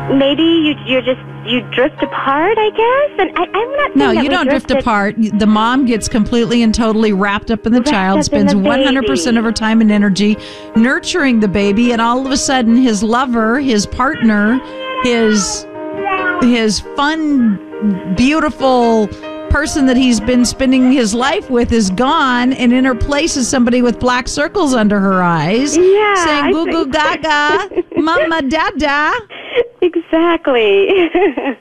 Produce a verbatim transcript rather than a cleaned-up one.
maybe you you're just you drift apart, I guess. And I, I'm not. No, that you we don't drift drifted. apart. The mom gets completely and totally wrapped up in the Wrapped child, up spends in the one hundred percent baby. of her time and energy nurturing the baby, and all of a sudden, his lover, his partner, his his fun, beautiful person that he's been spending his life with is gone, and in her place is somebody with black circles under her eyes, Yeah, saying I "goo goo think- gaga, mama dada." Exactly.